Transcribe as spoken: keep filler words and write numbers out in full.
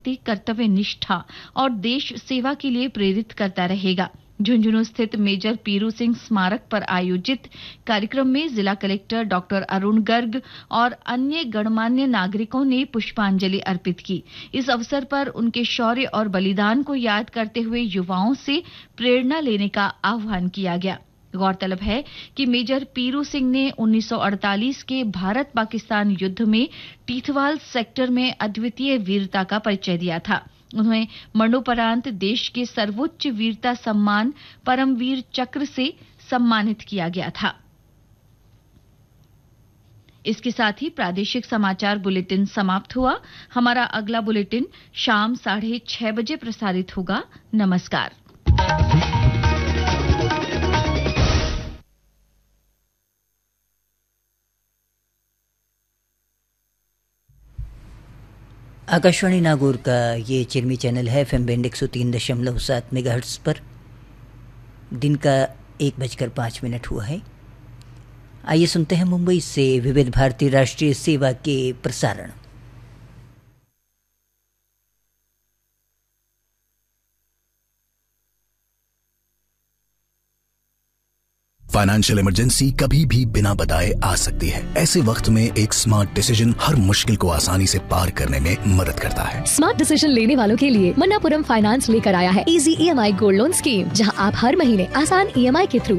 कर्तव्य निष्ठा और देश सेवा के लिए प्रेरित करता रहेगा। झुंझुनू स्थित मेजर पीरू सिंह स्मारक पर आयोजित कार्यक्रम में जिला कलेक्टर डॉक्टर अरुण गर्ग और अन्य गणमान्य नागरिकों ने पुष्पांजलि अर्पित की। इस अवसर पर उनके शौर्य और बलिदान को याद करते हुए युवाओं से प्रेरणा लेने का आह्वान किया गया। गौरतलब है कि मेजर पीरू सिंह ने उन्नीस सौ अड़तालीस के भारत पाकिस्तान युद्ध में टीथवाल सेक्टर में अद्वितीय वीरता का परिचय दिया था। उन्हें मरणोपरांत देश के सर्वोच्च वीरता सम्मान परमवीर चक्र से सम्मानित किया गया था। इसके साथ ही प्रादेशिक समाचार बुलेटिन समाप्त हुआ। हमारा अगला बुलेटिन शाम साढ़े छह बजे प्रसारित होगा। नमस्कार। आकाशवाणी नागौर का ये चिरमी चैनल है। एफ एम बैंड एक सौ तीन दशमलव सात मेगाहर्ट्ज पर दिन का एक बजकर पाँच मिनट हुआ है। आइए सुनते हैं मुंबई से विविध भारती राष्ट्रीय सेवा के प्रसारण। फाइनेंशियल इमरजेंसी कभी भी बिना बताए आ सकती है। ऐसे वक्त में एक स्मार्ट डिसीजन हर मुश्किल को आसानी से पार करने में मदद करता है। स्मार्ट डिसीजन लेने वालों के लिए मन्नापुरम फाइनेंस लेकर आया है easy EMI gold loan scheme, जहां आप हर महीने आसान ईएमआई के थ्रू